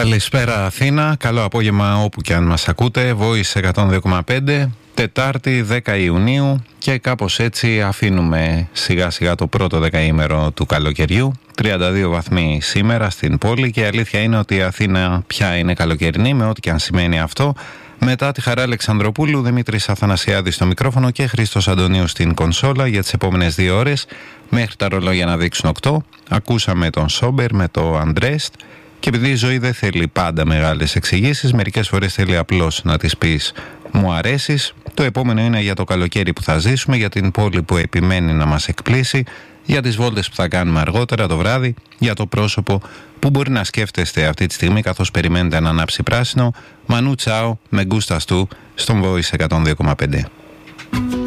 Καλησπέρα Αθήνα, καλό απόγευμα όπου και αν μας ακούτε. Voice 102,5, Τετάρτη 10 Ιουνίου και κάπως έτσι αφήνουμε σιγά σιγά το πρώτο δεκαήμερο του καλοκαιριού. 32 βαθμοί σήμερα στην πόλη και η αλήθεια είναι ότι η Αθήνα πια είναι καλοκαιρινή, με ό,τι και αν σημαίνει αυτό. Μετά τη Χαρά Αλεξανδροπούλου, Δημήτρης Αθανασιάδης στο μικρόφωνο και Χρήστος Αντωνίου στην κονσόλα για τις επόμενες 2 ώρες μέχρι τα ρολόγια να δείξουν 8. Ακούσαμε τον Σόμπερ με το Undressed. Και επειδή η ζωή δεν θέλει πάντα μεγάλες εξηγήσεις, μερικές φορές θέλει απλώς να τις πεις «μου αρέσεις». Το επόμενο είναι για το καλοκαίρι που θα ζήσουμε, για την πόλη που επιμένει να μας εκπλήσει, για τις βόλτες που θα κάνουμε αργότερα το βράδυ, για το πρόσωπο που μπορεί να σκέφτεστε αυτή τη στιγμή καθώς περιμένετε να ανάψει πράσινο. Μανού Τσάο με Γκούστας του στον Voice 102,5.